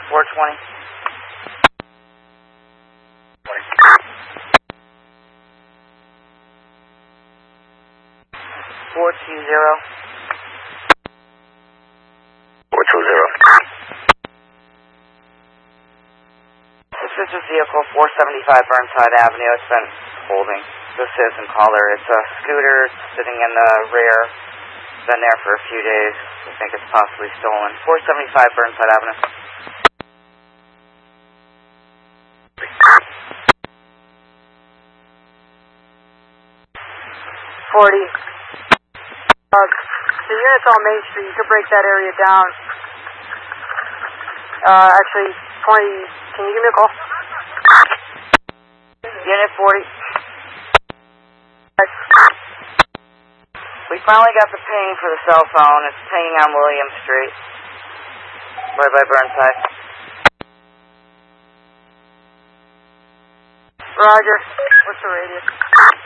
420. 420. 420. This is vehicle 475 Burnside Avenue. It's been holding the citizen caller. It's a scooter sitting in the rear. Been there for a few days. I think it's possibly stolen. 475 Burnside Avenue. 40. The unit's on Main Street. You could break that area down. Actually, 20. Can you give me a call? Unit 40. We finally got the ping for the cell phone. It's pinging on William Street. Right by Burnside. Roger. What's the radius?